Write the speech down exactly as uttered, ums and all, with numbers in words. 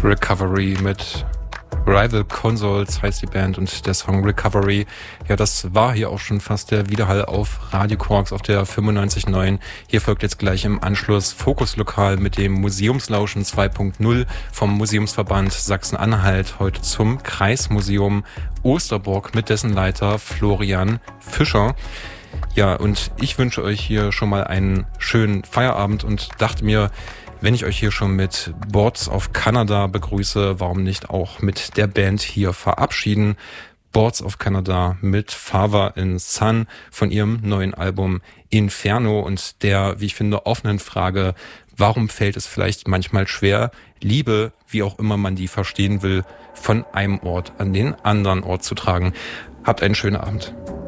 Recovery mit Rival Consoles heißt die Band und der Song Recovery. Ja, das war hier auch schon fast der Widerhall auf Radio Quarks auf der fünfundneunzig Komma neun. Hier folgt jetzt gleich im Anschluss Fokuslokal mit dem Museumslauschen zwei Punkt null vom Museumsverband Sachsen-Anhalt, heute zum Kreismuseum Osterburg mit dessen Leiter Florian Fischer. Ja, und ich wünsche euch hier schon mal einen schönen Feierabend und dachte mir, wenn ich euch hier schon mit Boards of Canada begrüße, warum nicht auch mit der Band hier verabschieden? Boards of Canada mit Father in Sun von ihrem neuen Album Inferno und der, wie ich finde, offenen Frage, warum fällt es vielleicht manchmal schwer, Liebe, wie auch immer man die verstehen will, von einem Ort an den anderen Ort zu tragen. Habt einen schönen Abend.